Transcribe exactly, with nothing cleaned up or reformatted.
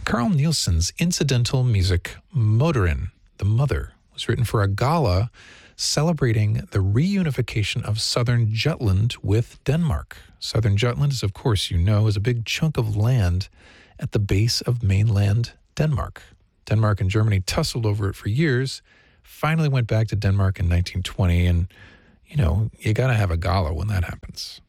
Carl Nielsen's incidental music, Motorin, the Mother, was written for a gala celebrating the reunification of southern Jutland with Denmark. Southern Jutland, as of course you know, is a big chunk of land at the base of mainland Denmark. Denmark and Germany tussled over it for years, finally went back to Denmark in nineteen twenty, and, you know, you got to have a gala when that happens.